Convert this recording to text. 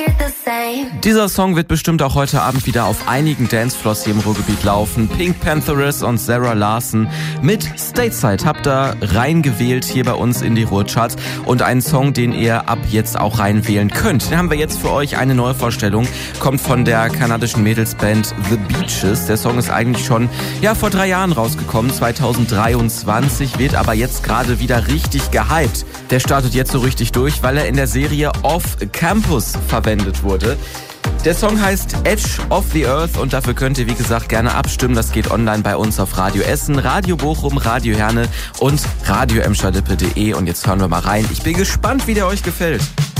Dieser Song wird bestimmt auch heute Abend wieder auf einigen Dancefloors hier im Ruhrgebiet laufen. Pink Pantheress und Sarah Larson mit Stateside habt ihr reingewählt hier bei uns in die Ruhrcharts und einen Song, den ihr ab jetzt auch reinwählen könnt. Den haben wir jetzt für euch, eine neue Vorstellung, kommt von der kanadischen Mädelsband The Beaches. Der Song ist eigentlich schon vor 3 Jahren rausgekommen, 2023, wird aber jetzt gerade wieder richtig gehypt. Der startet jetzt so richtig durch, weil er in der Serie Off Campus verwendet wurde. Der Song heißt Edge of the Earth und dafür könnt ihr, wie gesagt, gerne abstimmen. Das geht online bei uns auf Radio Essen, Radio Bochum, Radio Herne und radioemschalippe.de. Und jetzt hören wir mal rein. Ich bin gespannt, wie der euch gefällt.